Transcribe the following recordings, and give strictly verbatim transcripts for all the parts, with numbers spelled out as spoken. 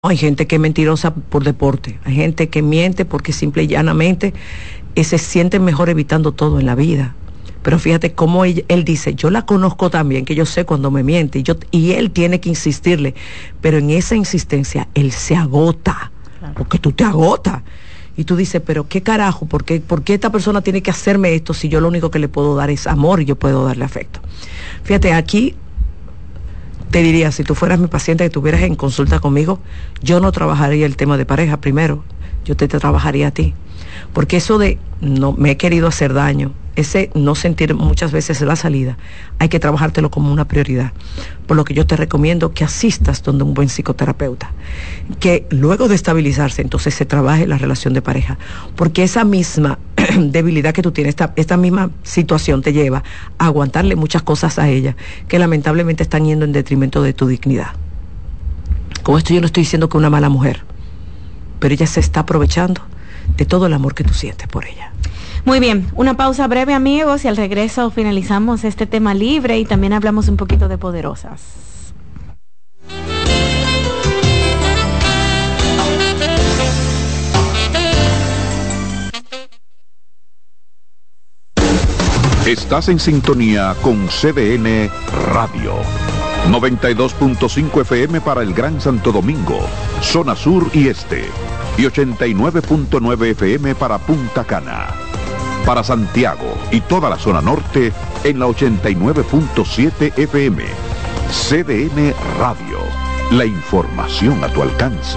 Hay gente que es mentirosa por deporte, hay gente que miente porque simple y llanamente eh, se siente mejor evitando todo en la vida. Pero fíjate cómo él, él dice, yo la conozco también, que yo sé cuando me miente, y, yo, y él tiene que insistirle, pero en esa insistencia él se agota, claro. Porque tú te agotas. Y tú dices, pero qué carajo, ¿por qué, ¿por qué esta persona tiene que hacerme esto si yo lo único que le puedo dar es amor y yo puedo darle afecto? Fíjate, aquí te diría, si tú fueras mi paciente que estuvieras en consulta conmigo, yo no trabajaría el tema de pareja primero, yo te, te trabajaría a ti. Porque eso de no me he querido hacer daño, ese no sentir muchas veces la salida, hay que trabajártelo como una prioridad. Por lo que yo te recomiendo que asistas donde un buen psicoterapeuta, que luego de estabilizarse, entonces se trabaje la relación de pareja. Porque esa misma debilidad que tú tienes, esta, esta misma situación te lleva a aguantarle muchas cosas a ella, que lamentablemente están yendo en detrimento de tu dignidad. Con esto yo no estoy diciendo que una mala mujer, pero ella se está aprovechando de todo el amor que tú sientes por ella. Muy bien, una pausa breve, amigos, y al regreso finalizamos este tema libre y también hablamos un poquito de poderosas. Estás en sintonía con C D N Radio. noventa y dos punto cinco F M para el Gran Santo Domingo, zona sur y este. Y ochenta y nueve punto nueve F M para Punta Cana. Para Santiago y toda la zona norte en la ochenta y nueve punto siete F M. C D N Radio. La información a tu alcance.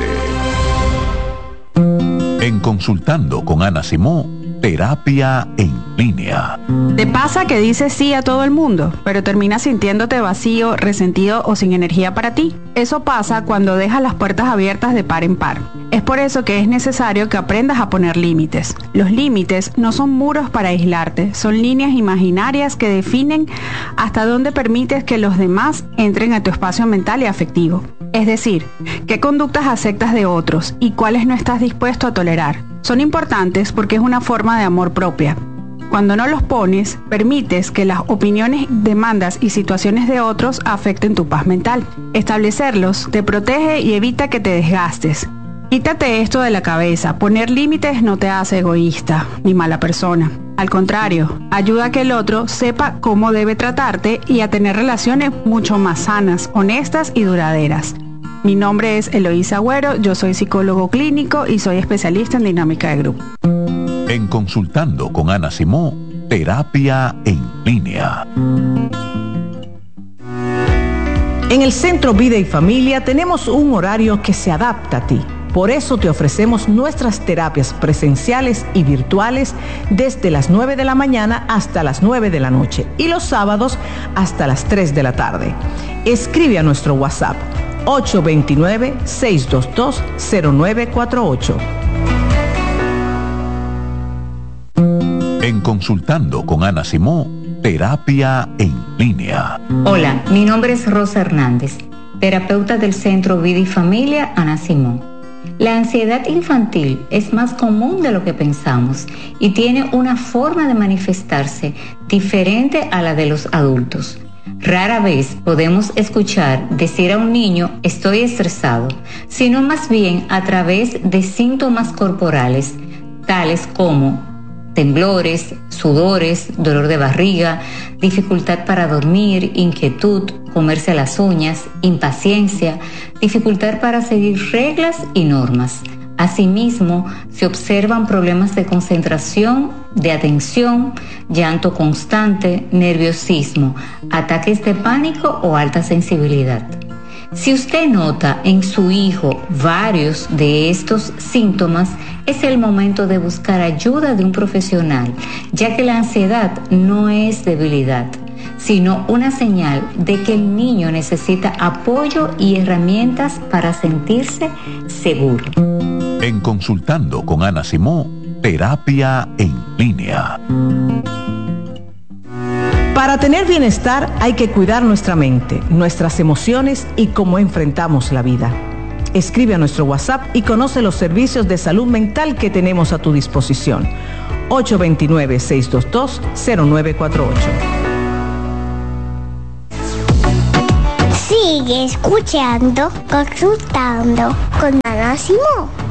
En Consultando con Ana Simón, terapia en línea. ¿Te pasa que dices sí a todo el mundo, pero terminas sintiéndote vacío, resentido o sin energía para ti? Eso pasa cuando dejas las puertas abiertas de par en par. Es por eso que es necesario que aprendas a poner límites. Los límites no son muros para aislarte, son líneas imaginarias que definen hasta dónde permites que los demás entren a tu espacio mental y afectivo. Es decir, qué conductas aceptas de otros y cuáles no estás dispuesto a tolerar. Son importantes porque es una forma de amor propia. Cuando no los pones, permites que las opiniones, demandas y situaciones de otros afecten tu paz mental. Establecerlos te protege y evita que te desgastes. Quítate esto de la cabeza. Poner límites no te hace egoísta ni mala persona. Al contrario, ayuda a que el otro sepa cómo debe tratarte y a tener relaciones mucho más sanas, honestas y duraderas. Mi nombre es Eloísa Agüero, yo soy psicólogo clínico y soy especialista en dinámica de grupo. En Consultando con Ana Simón, terapia en línea. En el Centro Vida y Familia tenemos un horario que se adapta a ti. Por eso te ofrecemos nuestras terapias presenciales y virtuales desde las nueve de la mañana hasta las nueve de la noche y los sábados hasta las tres de la tarde. Escribe a nuestro WhatsApp ocho dos nueve, seis dos dos, cero nueve cuatro ocho. En Consultando con Ana Simón, terapia en línea. Hola, mi nombre es Rosa Hernández, terapeuta del Centro Vida y Familia Ana Simón. La ansiedad infantil es más común de lo que pensamos y tiene una forma de manifestarse diferente a la de los adultos. Rara vez podemos escuchar decir a un niño estoy estresado, sino más bien a través de síntomas corporales, tales como temblores, sudores, dolor de barriga, dificultad para dormir, inquietud, comerse las uñas, impaciencia, dificultad para seguir reglas y normas. Asimismo, se observan problemas de concentración, de atención, llanto constante, nerviosismo, ataques de pánico o alta sensibilidad. Si usted nota en su hijo varios de estos síntomas, es el momento de buscar ayuda de un profesional, ya que la ansiedad no es debilidad, sino una señal de que el niño necesita apoyo y herramientas para sentirse seguro. En Consultando con Ana Simón, terapia en línea. Para tener bienestar hay que cuidar nuestra mente, nuestras emociones y cómo enfrentamos la vida. Escribe a nuestro WhatsApp y conoce los servicios de salud mental que tenemos a tu disposición. ocho dos nueve, seis dos dos, cero nueve cuatro ocho. Sí, Sigue escuchando, consultando con Ana Simón.